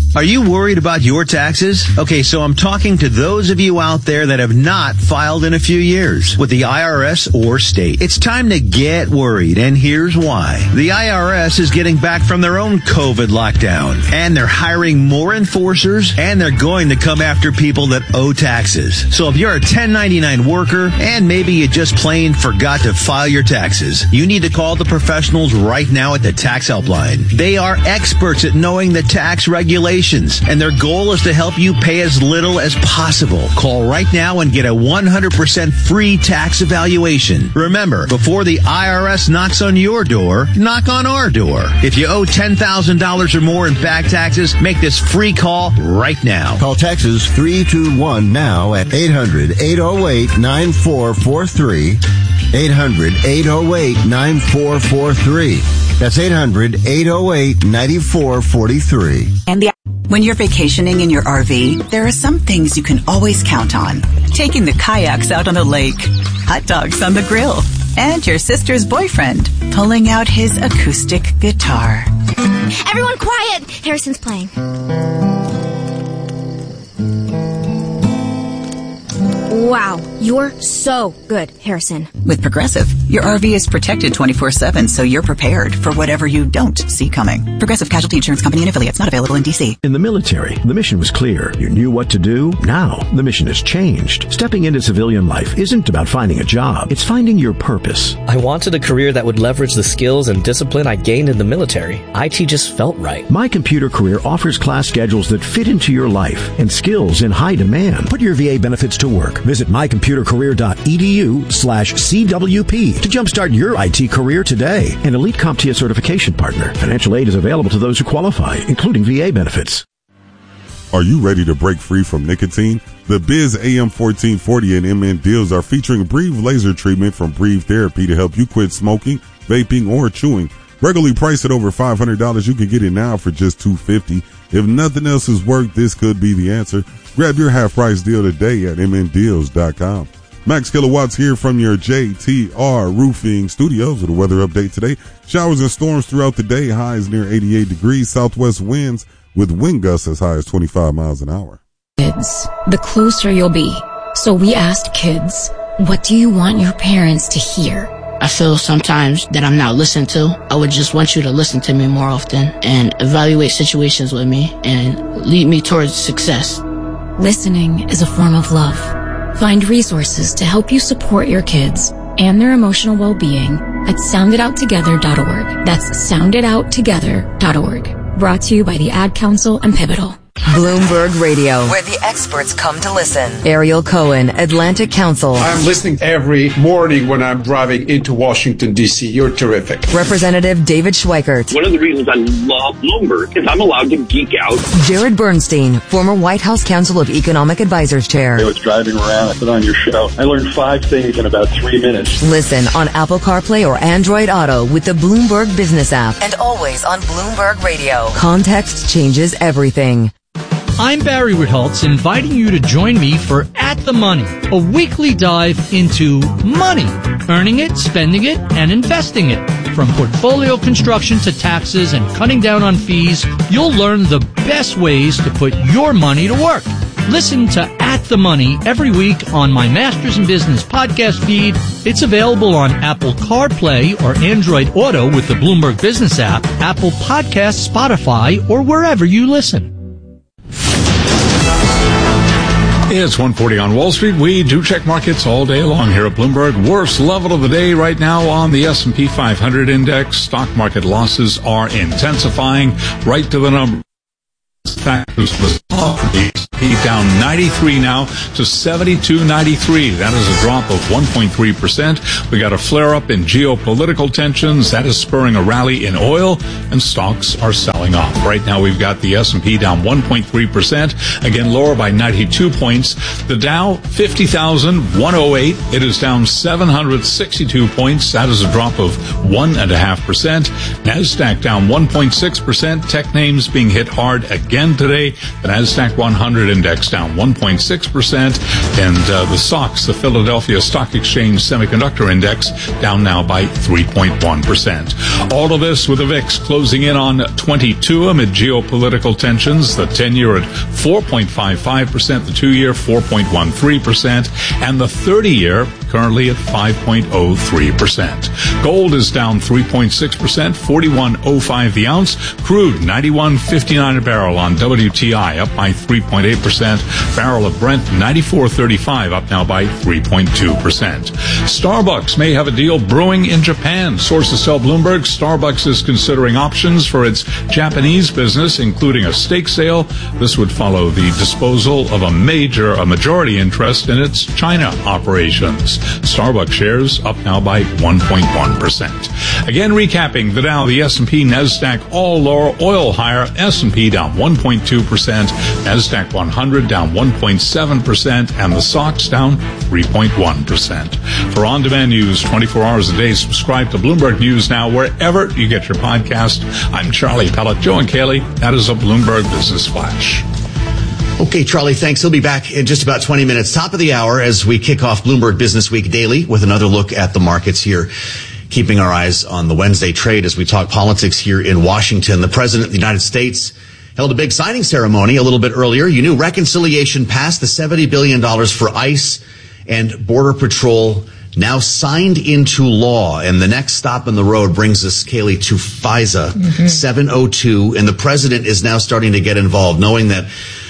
Are you worried about your taxes? Okay, so I'm talking to those of you out there that have not filed in a few years with the IRS or state. It's time to get worried, and here's why. The IRS is getting back from their own COVID lockdown, and they're hiring more enforcers, and they're going to come after people that owe taxes. So if you're a 1099 worker, and maybe you just plain forgot to file your taxes, you need to call the professionals right now at the Tax Helpline. They are experts at knowing the tax regulations, and their goal is to help you pay as little as possible. Call right now and get a 100% free tax evaluation. Remember, before the IRS knocks on your door, knock on our door. If you owe $10,000 or more in back taxes, make this free call right now. Call Texas 321 now at 800-808-9443. 800-808-9443. That's 800-808-9443. And when you're vacationing in your RV, there are some things you can always count on. Taking the kayaks out on the lake, hot dogs on the grill, and your sister's boyfriend pulling out his acoustic guitar. Everyone quiet! Harrison's playing. Wow, you're so good, Harrison. With Progressive, your RV is protected 24/7, so you're prepared for whatever you don't see coming. Progressive Casualty Insurance Company and affiliates, not available in D.C. In the military, the mission was clear. You knew what to do. Now, the mission has changed. Stepping into civilian life isn't about finding a job. It's finding your purpose. I wanted a career that would leverage the skills and discipline I gained in the military. IT just felt right. My Computer Career offers class schedules that fit into your life and skills in high demand. Put your VA benefits to work. Visit mycomputercareer.edu/CWP to jumpstart your IT career today. An elite CompTIA certification partner. Financial aid is available to those who qualify, including VA benefits. Are you ready to break free from nicotine? The Biz AM 1440 and MN Deals are featuring Breathe laser treatment from Breathe Therapy to help you quit smoking, vaping, or chewing. Regularly priced at over $500, you can get it now for just $250. If nothing else has worked, this could be the answer. Grab your half-price deal today at mndeals.com. Max Kilowatts here from your JTR Roofing Studios with a weather update today. Showers and storms throughout the day. Highs near 88 degrees. Southwest winds with wind gusts as high as 25 miles an hour. Kids, the closer you'll be. So we asked kids, what do you want your parents to hear? I feel sometimes that I'm not listened to. I would just want you to listen to me more often and evaluate situations with me and lead me towards success. Listening is a form of love. Find resources to help you support your kids and their emotional well-being at sounditouttogether.org. That's sounditouttogether.org. Brought to you by the Ad Council and Pivotal. Bloomberg Radio, where the experts come to listen. Ariel Cohen, Atlantic Council. I'm listening every morning when I'm driving into Washington, D.C. You're terrific. Representative David Schweikert. One of the reasons I love Bloomberg is I'm allowed to geek out. Jared Bernstein, former White House Council of Economic Advisors Chair. I was driving around, I put on your show. I learned 5 things in about 3 minutes. Listen on Apple CarPlay or Android Auto with the Bloomberg Business app. And always on Bloomberg Radio. Context changes everything. I'm Barry Ritholtz, inviting you to join me for At the Money, a weekly dive into money, earning it, spending it, and investing it. From portfolio construction to taxes and cutting down on fees, you'll learn the best ways to put your money to work. Listen to At the Money every week on my Masters in Business podcast feed. It's available on Apple CarPlay or Android Auto with the Bloomberg Business app, Apple Podcasts, Spotify, or wherever you listen. It's 1:40 on Wall Street. We do check markets all day long here at Bloomberg. Worst level of the day right now on the S&P 500 index. Stock market losses are intensifying right to the number. Factors was off. Down 93 now to 72.93. That is a drop of 1.3%. We got a flare-up in geopolitical tensions. That is spurring a rally in oil, and stocks are selling off. Right now we've got the S&P down 1.3%, again lower by 92 points. The Dow, 50,108. It is down 762 points. That is a drop of 1.5%. NASDAQ down 1.6%. Tech names being hit hard again today. The NASDAQ 100 500 index down 1.6%. And the SOX, the Philadelphia Stock Exchange Semiconductor Index, down now by 3.1%. All of this with the VIX closing in on 22 amid geopolitical tensions. The 10-year at 4.55%, the 2-year 4.13%, and the 30-year currently at 5.03%. Gold is down 3.6%, 41.05 the ounce. Crude 91.59 a barrel on WTI, up by 3.8%. Barrel of Brent 94.35, up now by 3.2%. Starbucks may have a deal brewing in Japan. Sources tell Bloomberg Starbucks is considering options for its Japanese business, including a stake sale. This would follow the disposal of a majority interest in its China operations. Starbucks shares up now by 1.1%. Again, recapping the Dow, the S&P, NASDAQ, all lower, oil higher. S&P down 1.2%, NASDAQ 100 down 1.7%, and the SOX down 3.1%. For on-demand news 24 hours a day, subscribe to Bloomberg News Now wherever you get your podcast. I'm Charlie Pellet. Joe and Kaylee, that is a Bloomberg Business Flash. Okay, Charlie, thanks. He'll be back in just about 20 minutes. Top of the hour as we kick off Bloomberg Business Week Daily with another look at the markets here, keeping our eyes on the Wednesday trade as we talk politics here in Washington. The President of the United States held a big signing ceremony a little bit earlier. You knew reconciliation passed, the $70 billion for ICE and Border Patrol now signed into law. And the next stop on the road brings us, Kaylee, to FISA 702. And the President is now starting to get involved, knowing that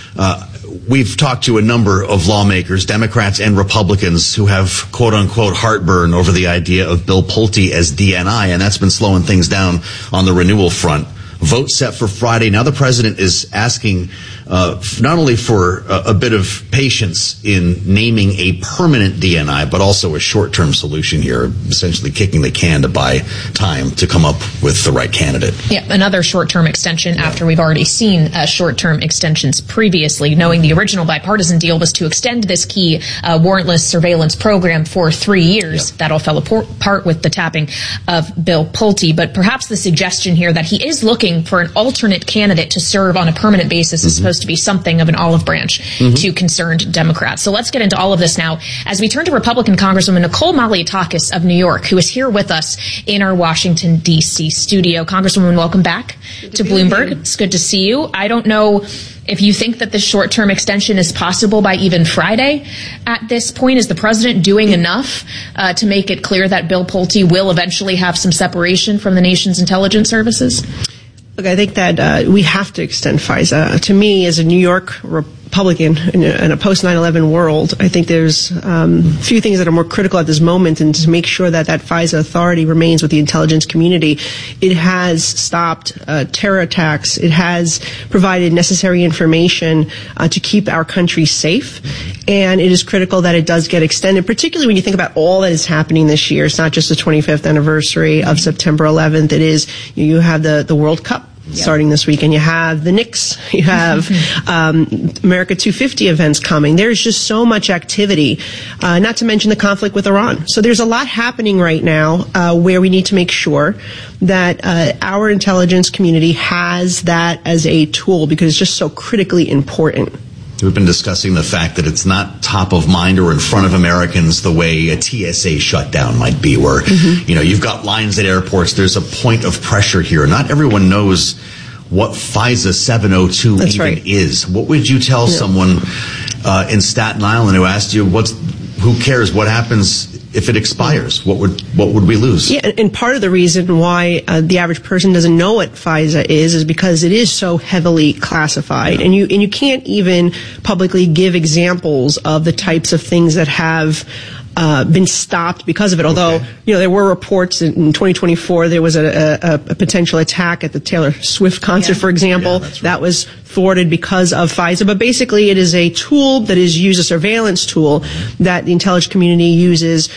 we've talked to a number of lawmakers, Democrats and Republicans, who have quote-unquote heartburn over the idea of Bill Pulte as DNI, and that's been slowing things down on the renewal front. Vote set for Friday. Now the President is asking not only for a bit of patience in naming a permanent DNI, but also a short-term solution here, essentially kicking the can to buy time to come up with the right candidate. Yeah, another short-term extension after we've already seen short-term extensions previously, knowing the original bipartisan deal was to extend this key warrantless surveillance program for 3 years. That all fell apart with the tapping of Bill Pulte. But perhaps the suggestion here that he is looking for an alternate candidate to serve on a permanent basis is supposed to be something of an olive branch to concerned Democrats. So let's get into all of this now as we turn to Republican Congresswoman Nicole Malliotakis of New York, who is here with us in our Washington, D.C. studio. Congresswoman, welcome back to Bloomberg. It's good to see you. I don't know if you think that this short-term extension is possible by even Friday at this point. Is the president doing enough to make it clear that Bill Pulte will eventually have some separation from the nation's intelligence services? Look, I think that we have to extend FISA. To me, as a New York Republican in a post-9/11 world, I think there's a few things that are more critical at this moment, and to make sure that that FISA authority remains with the intelligence community. It has stopped terror attacks. It has provided necessary information to keep our country safe, and it is critical that it does get extended, particularly when you think about all that is happening this year. It's not just the 25th anniversary of September 11th. It is, you have the World Cup starting this weekend. You have the Knicks. You have America 250 events coming. There's just so much activity, not to mention the conflict with Iran. So there's a lot happening right now where we need to make sure that our intelligence community has that as a tool, because it's just so critically important. We've been discussing the fact that it's not top of mind or in front of Americans the way a TSA shutdown might be, where, you know, you've got lines at airports. There's a point of pressure here. Not everyone knows what FISA 702 is. What would you tell someone in Staten Island who asked you, who cares what happens if it expires? What would we lose? Yeah, and part of the reason why the average person doesn't know what FISA is because it is so heavily classified, and you can't even publicly give examples of the types of things that have been stopped because of it. Although, you know, there were reports in 2024 there was a potential attack at the Taylor Swift concert, for example, that was thwarted because of FISA. But basically, it is a tool that is used, a surveillance tool that the intelligence community uses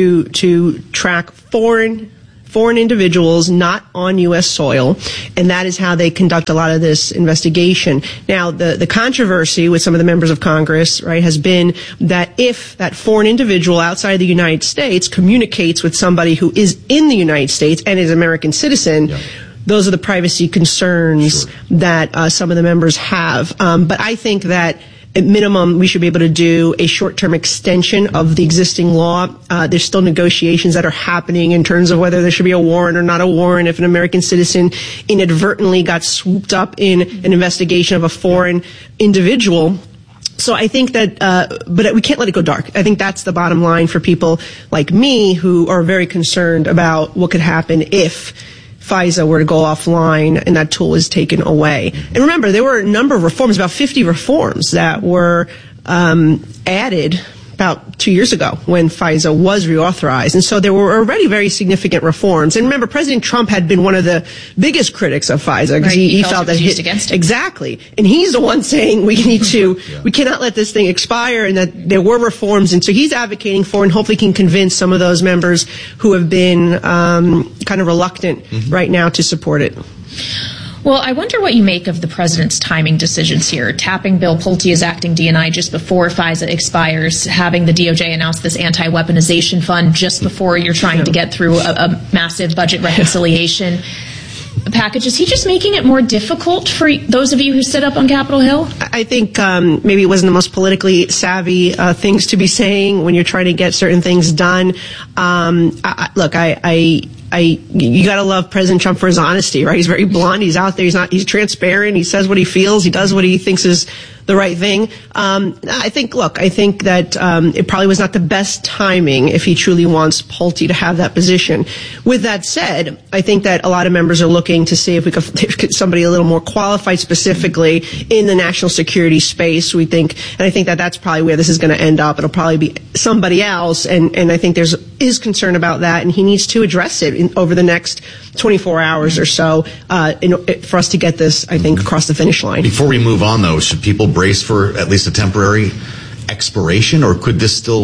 to track foreign individuals not on U.S. soil, and that is how they conduct a lot of this investigation. Now, the controversy with some of the members of Congress, right, has been that if that foreign individual outside the United States communicates with somebody who is in the United States and is an American citizen, those are the privacy concerns that some of the members have. But I think that at minimum, we should be able to do a short-term extension of the existing law. There's still negotiations that are happening in terms of whether there should be a warrant or not a warrant if an American citizen inadvertently got swooped up in an investigation of a foreign individual. So I think that, but we can't let it go dark. I think that's the bottom line for people like me who are very concerned about what could happen if FISA were to go offline and that tool is taken away. And remember, there were a number of reforms, about 50 reforms that were added about 2 years ago when FISA was reauthorized. And so there were already very significant reforms. And remember, President Trump had been one of the biggest critics of FISA because he felt that used against him. Exactly. And he's the one saying we need to, we cannot let this thing expire and that there were reforms. And so he's advocating for and hopefully can convince some of those members who have been kind of reluctant right now to support it. Well, I wonder what you make of the president's timing decisions here. Tapping Bill Pulte as acting DNI just before FISA expires, having the DOJ announce this anti-weaponization fund just before you're trying to get through a massive budget reconciliation package. Is he just making it more difficult for those of you who sit up on Capitol Hill? I think maybe it wasn't the most politically savvy things to be saying when you're trying to get certain things done. Look, you gotta love President Trump for his honesty, right? He's very blunt. He's out there. He's transparent. He says what he feels. He does what he thinks is the right thing. I think that it probably was not the best timing if he truly wants Pulte to have that position. With that said, I think that a lot of members are looking to see if we could get somebody a little more qualified specifically in the national security space. We think, and I think that that's probably where this is going to end up. It'll probably be somebody else, and I think is concern about that, and he needs to address it over the next 24 hours or so for us to get this, I think, across the finish line. Before we move on, though, should people brace for at least a temporary expiration, or could this still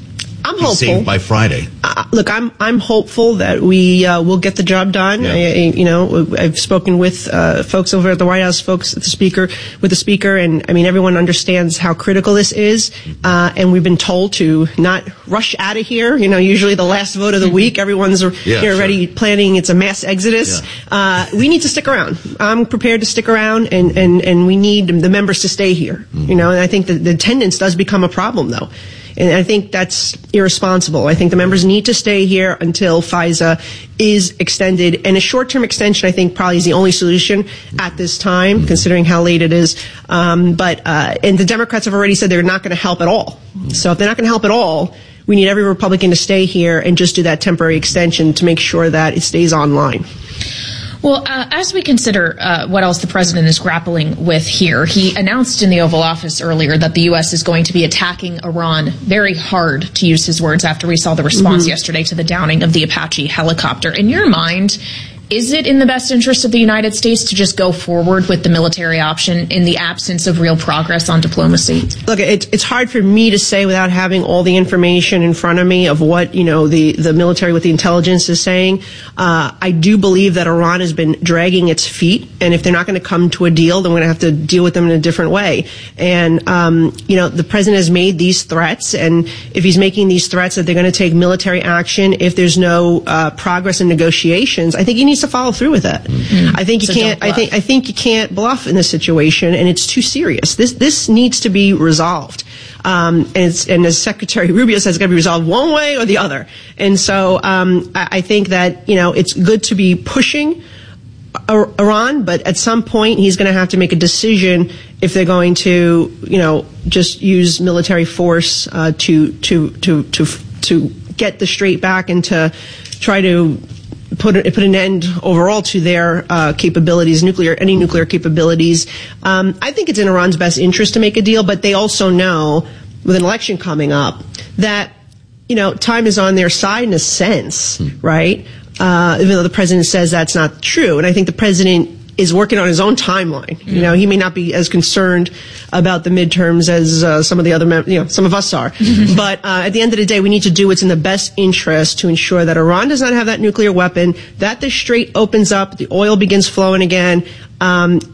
be saved by Friday? Look, I'm hopeful that we will get the job done. Yeah. I've spoken with folks over at the White House, folks at the speaker, and I mean everyone understands how critical this is, and we've been told to not rush out of here. Usually the last vote of the week, everyone's already planning. It's a mass exodus. Yeah. We need to stick around. I'm prepared to stick around, and we need the members to stay here. And I think that the attendance does become a problem, though. And I think that's irresponsible. I think the members need to stay here until FISA is extended. And a short-term extension, I think, probably is the only solution at this time, considering how late it is. And the Democrats have already said they're not going to help at all. So if they're not going to help at all, we need every Republican to stay here and just do that temporary extension to make sure that it stays online. Well, as we consider what else the president is grappling with here, he announced in the Oval Office earlier that the U.S. is going to be attacking Iran very hard, to use his words, after we saw the response yesterday to the downing of the Apache helicopter. In your mind, is it in the best interest of the United States to just go forward with the military option in the absence of real progress on diplomacy? Look, it's hard for me to say without having all the information in front of me of what, the military with the intelligence is saying. I do believe that Iran has been dragging its feet, and if they're not going to come to a deal, then we're going to have to deal with them in a different way. And, the president has made these threats, and if he's making these threats that they're going to take military action if there's no progress in negotiations, I think he needs to follow through with that. I think you can't. I think you can't bluff in this situation, and it's too serious. This needs to be resolved. And as Secretary Rubio says, it's got to be resolved one way or the other. And so I think that it's good to be pushing Iran, but at some point he's going to have to make a decision if they're going to just use military force to get the Strait back and to try to put an end overall to their capabilities, any nuclear capabilities. I think it's in Iran's best interest to make a deal, but they also know, with an election coming up, that time is on their side in a sense, right? Even though the president says that's not true, and I think the president is working on his own timeline. He may not be as concerned about the midterms as some of the other, some of us are. But at the end of the day, we need to do what's in the best interest to ensure that Iran does not have that nuclear weapon, that the Strait opens up, the oil begins flowing again,